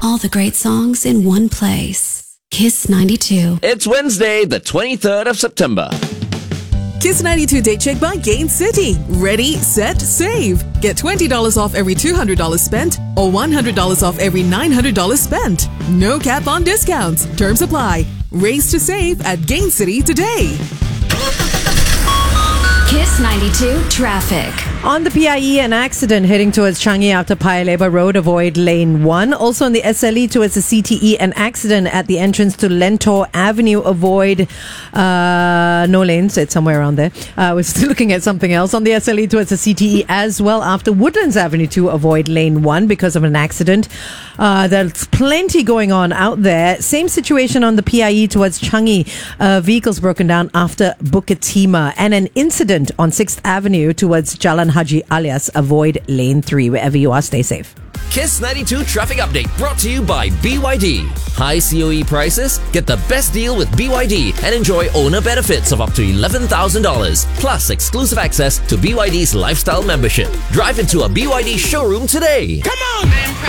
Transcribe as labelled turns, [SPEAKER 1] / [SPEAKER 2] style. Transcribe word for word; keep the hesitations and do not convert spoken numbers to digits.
[SPEAKER 1] All the great songs in one place. Kiss ninety-two.
[SPEAKER 2] It's Wednesday, the twenty-third of September.
[SPEAKER 3] Kiss ninety-two Date Check by Gain City. Ready, set, save. Get twenty dollars off every two hundred dollars spent or one hundred dollars off every nine hundred dollars spent. No cap on discounts. Terms apply. Race to save at Gain City today.
[SPEAKER 1] Kiss ninety-two traffic.
[SPEAKER 4] On the P I E, an accident heading towards Changi after Paya Lebar Road. Avoid lane one. Also on the S L E towards the C T E, an accident at the entrance to Lentor Avenue. Avoid uh, no lanes. It's somewhere around there. Uh, we're still looking at something else on the S L E towards the C T E as well. After Woodlands Avenue to avoid lane one because of an accident. Uh, there's plenty going on out there. Same situation on the P I E towards Changi. Uh, vehicles broken down after Bukit Timah, and an incident on sixth Avenue towards Jalan Haji Alias. Avoid lane three. Wherever you are, stay safe.
[SPEAKER 2] Kiss ninety-two traffic update brought to you by B Y D. High C O E prices? Get the best deal with B Y D and enjoy owner benefits of up to eleven thousand dollars plus exclusive access to B Y D's lifestyle membership. Drive into a B Y D showroom today. Come on!